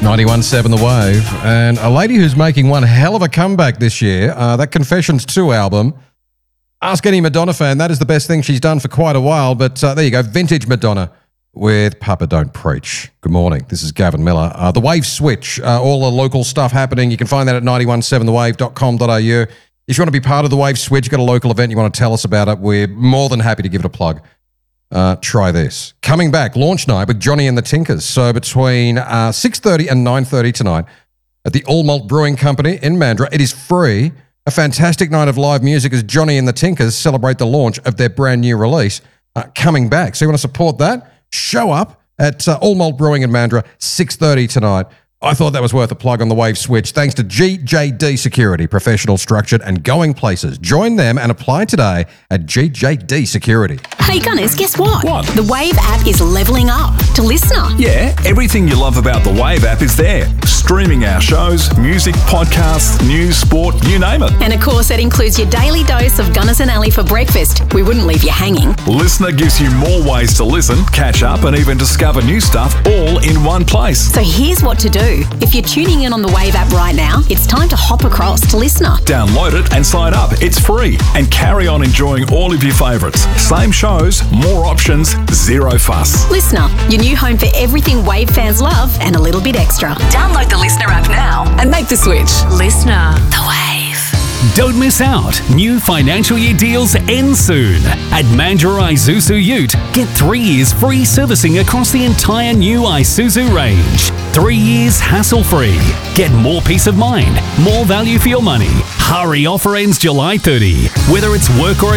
91.7 The Wave. And a lady who's making one hell of a comeback this year, that Confessions 2 album. Ask any Madonna fan, that is the best thing she's done for quite a while. But there you go, vintage Madonna with Papa Don't Preach. Good morning, this is Gavin Miller. The Wave Switch, all the local stuff happening. You can find that at 917thewave.com.au. If you want to be part of the Wave Switch, you've got a local event, you want to tell us about it, we're more than happy to give it a plug. Try this. Coming back, launch night with Johnny and the Tinkers. So between 6:30 and 9:30 tonight at the All Malt Brewing Company in Mandurah. It is free. A fantastic night of live music as Johnny and the Tinkers celebrate the launch of their brand new release, Coming Back. So you want to support that? Show up at All Malt Brewing in Mandurah, 6:30 tonight. I thought that was worth a plug on the Wave Switch. Thanks to GJD Security, professional, structured and going places. Join them and apply today at GJD Security. Hey Gunners, guess what? What? The Wave app is levelling up to Listener. Yeah, everything you love about the Wave app is there. Streaming our shows, music, podcasts, news, sport, you name it. And of course, that includes your daily dose of Gunners and Ali for breakfast. We wouldn't leave you hanging. Listener gives you more ways to listen, catch up and even discover new stuff all in one place. So here's what to do. If you're tuning in on the Wave app right now, it's time to hop across to Listener. Download it and sign up. It's free. And carry on enjoying all of your favourites. Same shows, more options, zero fuss. Listener, your new home for everything Wave fans love and a little bit extra. Download the Listener app now and make the switch. Listener. The Wave. Don't miss out. New financial year deals end soon. At Mandurah Isuzu Ute, get 3 years free servicing across the entire new Isuzu range. 3 years hassle-free. Get more peace of mind, more value for your money. Hurry, offer ends July 30. Whether it's work or